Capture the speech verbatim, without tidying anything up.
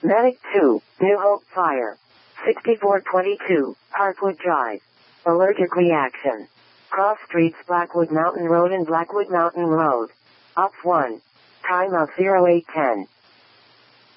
Medic two, New Hope Fire. sixty-four twenty-two, Parkwood Drive. Allergic reaction. Cross streets Blackwood Mountain Road and Blackwood Mountain Road. Op one. Time of zero eight ten.